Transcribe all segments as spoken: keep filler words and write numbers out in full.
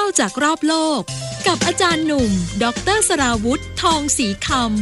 าจากรอบโลกกับอาจารย์หนุ่มดร.สราวุธทองศรีคำ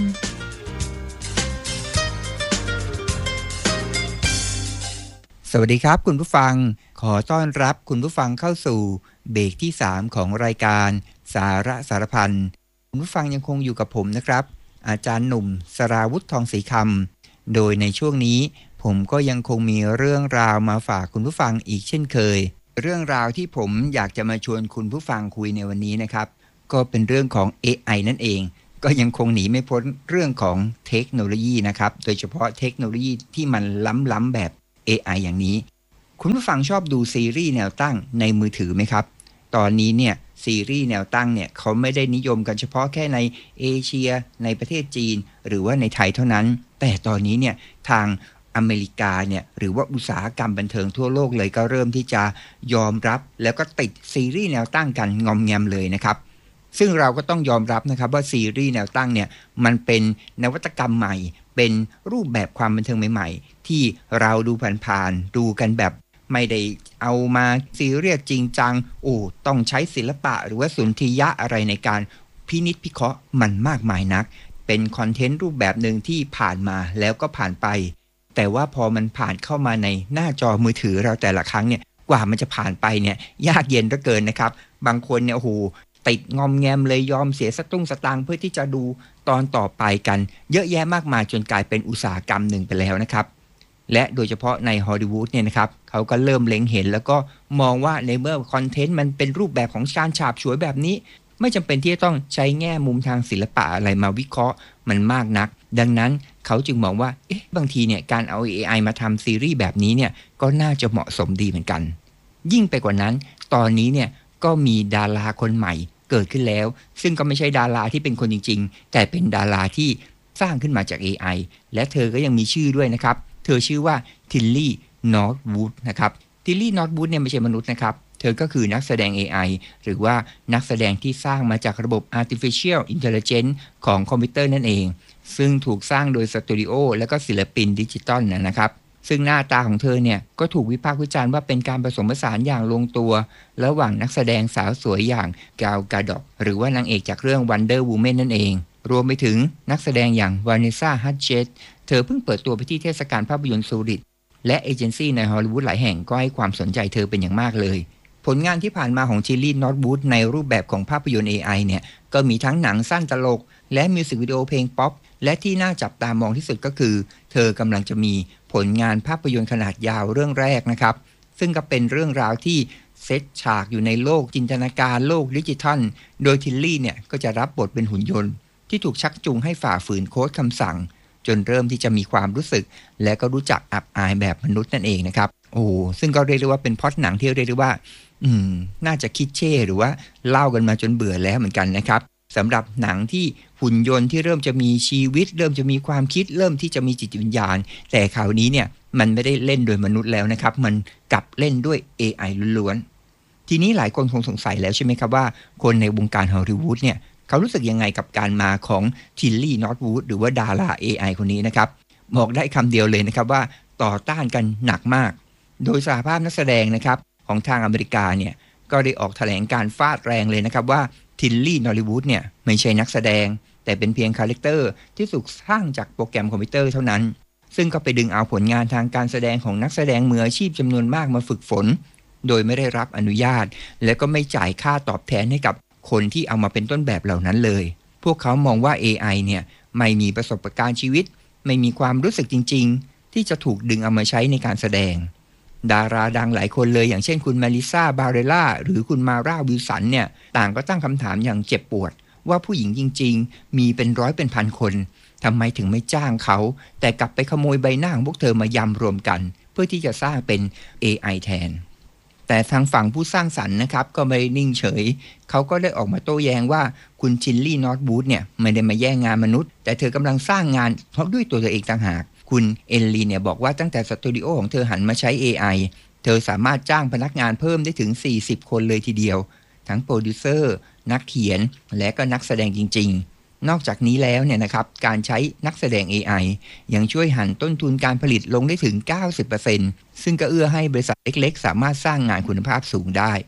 สวัสดีครับคุณผู้ฟังขอต้อนรับคุณผู้ฟังเข้าสู่เบรกที่สามของรายการสาระสารพันคุณผู้ฟังยังคงอยู่กับผมนะครับอาจารย์หนุ่มสราวุธทองศรีคำโดยในช่วงนี้ผมก็ยังคงมีเรื่องราวมาฝากคุณผู้ฟังอีกเช่นเคยเรื่องราวที่ผมอยากจะมาชวนคุณผู้ฟังคุยในวันนี้นะครับก็เป็นเรื่องของ เอ ไอ นั่นเองก็ยังคงหนีไม่พ้นเรื่องของเทคโนโลยีนะครับโดยเฉพาะเทคโนโลยีที่มันล้ำๆแบบ เอ ไอ อย่างนี้คุณผู้ฟังชอบดูซีรีส์แนวตั้งในมือถือไหมครับตอนนี้เนี่ยซีรีส์แนวตั้งเนี่ยเขาไม่ได้นิยมกันเฉพาะแค่ในเอเชียในประเทศจีนหรือว่าในไทยเท่านั้นแต่ตอนนี้เนี่ยทางอเมริกาเนี่ยหรือว่าอุตสาหกรรมบันเทิงทั่วโลกเลยก็เริ่มที่จะยอมรับแล้วก็ติดซีรีส์แนวตั้งกันงอมแงมเลยนะครับซึ่งเราก็ต้องยอมรับนะครับว่าซีรีส์แนวตั้งเนี่ยมันเป็นนวัตกรรมใหม่เป็นรูปแบบความบันเทิงใหม่ๆที่เราดูผ่านๆดูกันแบบไม่ได้เอามาซีเรียสจริงจังโอ้ต้องใช้ศิลปะหรือว่าสุนทรียะอะไรในการพินิจพิเคราะห์มันมากมายนักเป็นคอนเทนต์รูปแบบหนึ่งที่ผ่านมาแล้วก็ผ่านไปแต่ว่าพอมันผ่านเข้ามาในหน้าจอมือถือเราแต่ละครั้งเนี่ยกว่ามันจะผ่านไปเนี่ยยากเย็นเหลือเกินนะครับบางคนเนี่ยโอ้โหติดงอมแงมเลยยอมเสียสตุ้งสตางค์เพื่อที่จะดูตอนต่อไปกันเยอะแยะมากมายจนกลายเป็นอุตสาหกรรมหนึ่งไปแล้วนะครับและโดยเฉพาะในฮอลลีวูดเนี่ยนะครับเขาก็เริ่มเล็งเห็นแล้วก็มองว่าในเมื่อคอนเทนต์มันเป็นรูปแบบของการฉาบฉวยแบบนี้ไม่จำเป็นที่จะต้องใช้แง่มุมทางศิลปะอะไรมาวิเคราะห์มันมากนักดังนั้นเขาจึงมองว่าเอ๊ะบางทีเนี่ยการเอา เอ ไอ มาทำซีรีส์แบบนี้เนี่ยก็น่าจะเหมาะสมดีเหมือนกันยิ่งไปกว่านั้นตอนนี้เนี่ยก็มีดาราคนใหม่เกิดขึ้นแล้วซึ่งก็ไม่ใช่ดาราที่เป็นคนจริงๆแต่เป็นดาราที่สร้างขึ้นมาจาก เอ ไอ และเธอก็ยังมีชื่อด้วยนะครับเธอชื่อว่าทิลลี่นอร์ทวูดนะครับทิลลี่นอร์ทวูดเนี่ยไม่ใช่มนุษย์นะครับเธอก็คือนักแสดง เอ ไอ หรือว่านักแสดงที่สร้างมาจากระบบ Artificial Intelligence ของคอมพิวเตอร์นั่นเองซึ่งถูกสร้างโดยสตูดิโอและก็ศิลปินดิจิตอลนะครับซึ่งหน้าตาของเธอเนี่ยก็ถูกวิพากษ์วิจารณ์ว่าเป็นการผสมผสานอย่างลงตัวระหว่างนักแสดงสาวสวยอย่างกาล กาดอตหรือว่านางเอกจากเรื่อง Wonder Woman นั่นเองรวมไปถึงนักแสดงอย่างวานิสซา ฮัดเจสเธอเพิ่งเปิดตัวไปที่เทศกาลภาพยนตร์ซูริชและเอเจนซี่ในฮอลลีวูดหลายแห่งก็ให้ความสนใจเธอเป็นอย่างมากเลยผลงานที่ผ่านมาของทิลลี่นอร์ทวูดในรูปแบบของภาพยนตร์ เอ ไอ เนี่ยก็มีทั้งหนังสั้นตลกและมิวสิกวิดีโอเพลงป๊อปและที่น่าจับตามองที่สุดก็คือเธอกำลังจะมีผลงานภาพยนตร์ขนาดยาวเรื่องแรกนะครับซึ่งก็เป็นเรื่องราวที่เซตฉากอยู่ในโลกจินตนาการโลกดิจิทัลโดยทิลลี่เนี่ยก็จะรับบทเป็นหุ่นยนต์ที่ถูกชักจูงให้ฝ่าฝืนโค้ดคำสั่งจนเริ่มที่จะมีความรู้สึกและก็รู้จักอับอายแบบมนุษย์นั่นเองนะครับโอ้ซึ่งก็เรียกได้ว่าเป็นพล็อตหนังที่เรียกได้ว่าอืมน่าจะคิดเช่หรือว่าเล่ากันมาจนเบื่อแล้วเหมือนกันนะครับสำหรับหนังที่หุ่นยนต์ที่เริ่มจะมีชีวิตเริ่มจะมีความคิดเริ่มที่จะมีจิตวิญญาณแต่คราวนี้เนี่ยมันไม่ได้เล่นโดยมนุษย์แล้วนะครับมันกลับเล่นด้วย เอ ไอ ล้วนๆทีนี้หลายคนคงสงสัยแล้วใช่ไหมครับว่าคนในวงการฮอลลีวูดเนี่ยเขารู้สึกยังไงกับการมาของทิลลี่นอร์ทวูดหรือว่าดารา เอ ไอ คนนี้นะครับบอกได้คำเดียวเลยนะครับว่าต่อต้านกันหนักมากโดยสหภาพนักแสดงนะครับของทางอเมริกาเนี่ยก็ได้ออกแถลงการฟาดแรงเลยนะครับว่าทิลลี่นอร์ทวูดเนี่ยไม่ใช่นักแสดงแต่เป็นเพียงคาแรคเตอร์ที่ถูกสร้างจากโปรแกรมคอมพิวเตอร์เท่านั้นซึ่งก็ไปดึงเอาผลงานทางการแสดงของนักแสดงมืออาชีพจำนวนมากมาฝึกฝนโดยไม่ได้รับอนุญาตและก็ไม่จ่ายค่าตอบแทนให้กับคนที่เอามาเป็นต้นแบบเหล่านั้นเลยพวกเขามองว่า เอ ไอ เนี่ยไม่มีประสบการณ์ชีวิตไม่มีความรู้สึกจริงๆที่จะถูกดึงเอามาใช้ในการแสดงดาราดังหลายคนเลยอย่างเช่นคุณมาริซา บาเรล่าหรือคุณมาร่า วิลสันเนี่ยต่างก็ตั้งคำถามอย่างเจ็บปวดว่าผู้หญิงจริงๆมีเป็นร้อยเป็นพันคนทำไมถึงไม่จ้างเขาแต่กลับไปขโมยใบหน้าของพวกเธอมายำรวมกันเพื่อที่จะสร้างเป็น เอ ไอ แทนแต่ทางฝั่งผู้สร้างสรรค์นะครับก็ไม่นิ่งเฉยเขาก็ได้ออกมาโต้แย้งว่าคุณทิลลี่นอร์ทวูดเนี่ยไม่ได้มาแย่งงานมนุษย์แต่เธอกำลังสร้างงานเพราะด้วยตัวเธอเองต่างหากคุณเอลลีเนี่ยบอกว่าตั้งแต่สตูดิโอของเธอหันมาใช้ เอ ไอ เธอสามารถจ้างพนักงานเพิ่มได้ถึงสี่สิบคนเลยทีเดียวทั้งโปรดิวเซอร์นักเขียนและก็นักแสดงจริงๆนอกจากนี้แล้วเนี่ยนะครับการใช้นักแสดง เอ ไอ ยังช่วยหั่นต้นทุนการผลิตลงได้ถึง เก้าสิบเปอร์เซ็นต์ ซึ่งก็เอื้อให้บริษัทเล็กๆสามารถสร้างงานคุณภาพสูงได้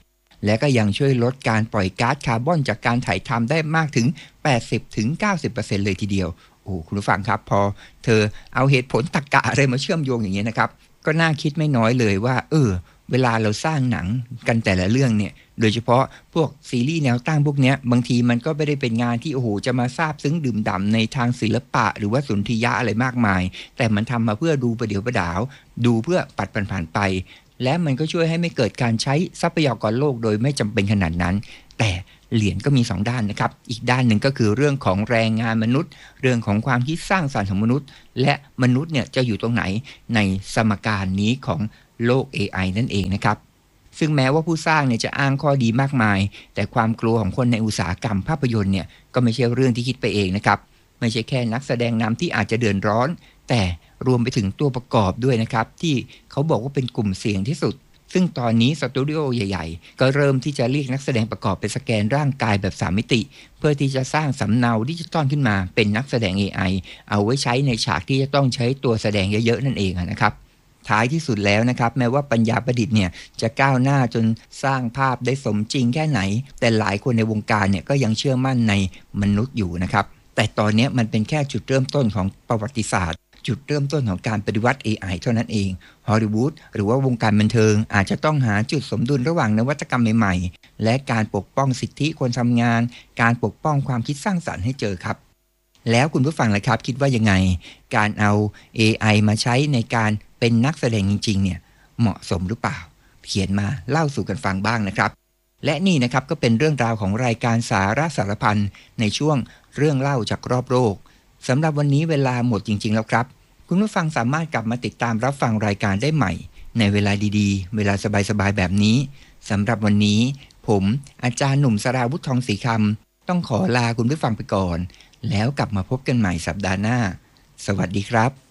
และก็ยังช่วยลดการปล่อยก๊าซคาร์บอนจากการถ่ายทำได้มากถึง แปดสิบถึงเก้าสิบเปอร์เซ็นต์ เลยทีเดียวโอ้คุณผู้ฟังครับพอเธอเอาเหตุผลตรรกะอะไรมาเชื่อมโยงอย่างนี้นะครับก็น่าคิดไม่น้อยเลยว่าเออเวลาเราสร้างหนังกันแต่ละเรื่องเนี่ยโดยเฉพาะพวกซีรีส์แนวตั้งพวกเนี้ยบางทีมันก็ไม่ได้เป็นงานที่โอ้โหจะมาซาบซึ้งดื่มด่ำในทางศิลปะหรือว่าสุนทรียะอะไรมากมายแต่มันทำมาเพื่อดูประเดี๋ยวประดาวดูเพื่อปัดผ่านๆไปและมันก็ช่วยให้ไม่เกิดการใช้ทรัพยากรโลกโดยไม่จำเป็นขนาดนั้นแต่เหรียญก็มีสองด้านนะครับอีกด้านหนึ่งก็คือเรื่องของแรงงานมนุษย์เรื่องของความคิดสร้างสรรค์ของมนุษย์และมนุษย์เนี่ยจะอยู่ตรงไหนในสมการนี้ของโลก เอ ไอ นั่นเองนะครับซึ่งแม้ว่าผู้สร้างเนี่ยจะอ้างข้อดีมากมายแต่ความกลัวของคนในอุตสาหกรรมภาพยนตร์เนี่ยก็ไม่ใช่เรื่องที่คิดไปเองนะครับไม่ใช่แค่นักแสดงนำที่อาจจะเดือดร้อนแต่รวมไปถึงตัวประกอบด้วยนะครับที่เขาบอกว่าเป็นกลุ่มเสี่ยงที่สุดซึ่งตอนนี้สตูดิโอใหญ่ๆก็เริ่มที่จะเรียกนักแสดงประกอบไปสแกนร่างกายแบบสามมิติเพื่อที่จะสร้างสำเนาดิจิตอลขึ้นมาเป็นนักแสดง เอ ไอ เอาไว้ใช้ในฉากที่จะต้องใช้ตัวแสดงเยอะๆนั่นเองนะครับท้ายที่สุดแล้วนะครับแม้ว่าปัญญาประดิษฐ์เนี่ยจะก้าวหน้าจนสร้างภาพได้สมจริงแค่ไหนแต่หลายคนในวงการเนี่ยก็ยังเชื่อมั่นในมนุษย์อยู่นะครับแต่ตอนนี้มันเป็นแค่จุดเริ่มต้นของประวัติศาสตร์จุดเริ่มต้นของการปฏิวัติ เอ ไอ เท่านั้นเองฮอลลีวูดหรือว่าวงการบันเทิงอาจจะต้องหาจุดสมดุลระหว่างนวัตกรรมใหม่ๆและการปกป้องสิทธิคนทำงานการปกป้องความคิดสร้างสรรค์ให้เจอครับแล้วคุณผู้ฟังล่ะครับคิดว่ายังไงการเอา เอ ไอ มาใช้ในการเป็นนักแสดงจริงๆเนี่ยเหมาะสมหรือเปล่าเขียนมาเล่าสู่กันฟังบ้างนะครับและนี่นะครับก็เป็นเรื่องราวของรายการสาระสารพันในช่วงเรื่องเล่าจากรอบโลกสำหรับวันนี้เวลาหมดจริงๆแล้วครับคุณผู้ฟังสามารถกลับมาติดตามรับฟังรายการได้ใหม่ในเวลาดีๆเวลาสบายๆแบบนี้สำหรับวันนี้ผมอาจารย์หนุ่มสราวุธทองศรีคำต้องขอลาคุณผู้ฟังไปก่อนแล้วกลับมาพบกันใหม่สัปดาห์หน้าสวัสดีครับ